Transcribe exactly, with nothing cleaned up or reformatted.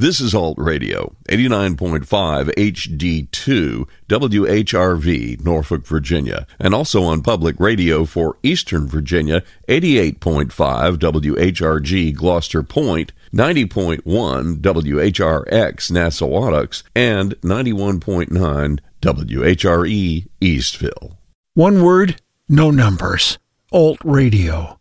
This is Alt Radio, eighty-nine point five H D two, W H R V, Norfolk, Virginia, and also on public radio for Eastern Virginia, eighty-eight point five W H R G, Gloucester Point, ninety point one W H R X, Nassawadox, and ninety-one point nine W H R E, Eastville. One word, no numbers. Alt Radio.